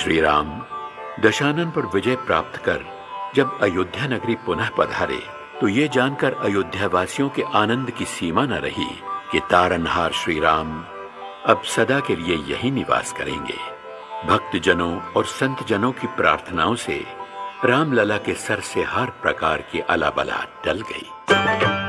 श्री राम दशानन पर विजय प्राप्त कर जब अयोध्या नगरी पुनः पधारे तो ये जानकर अयोध्या वासियों के आनंद की सीमा न रही कि तारनहार श्री राम अब सदा के लिए यही निवास करेंगे। भक्तजनों और संत जनों की प्रार्थनाओं से रामलला के सर से हर प्रकार की अलाबला टल गई।